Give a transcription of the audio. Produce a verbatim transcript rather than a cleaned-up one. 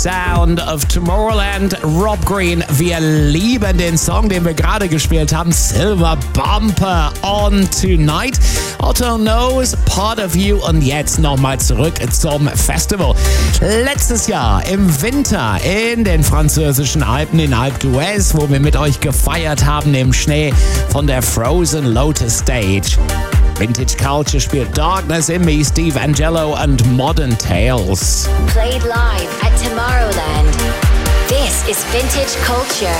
Sound of Tomorrowland, Rob Green. Wir lieben den Song, den wir gerade gespielt haben. Silver Bumper on Tonight. Otto Knows, Part of You. Und jetzt nochmal zurück zum Festival. Letztes Jahr im Winter in den französischen Alpen, in Alpe d'Huez, wo wir mit euch gefeiert haben im Schnee von der Frozen Lotus Stage. Vintage Culture spielt Darkness in Me, Steve Angello and Modern Tales. Played live at Tomorrowland. This is Vintage Culture.